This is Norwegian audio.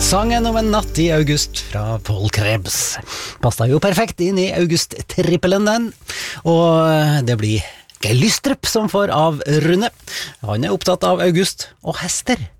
Sangen om en natt i august fra Paul Krebs. Passet jo perfekt inn i august-trippelen den. Og det blir Geir Lystrup som får avrunde. Han er opptatt av august og hester.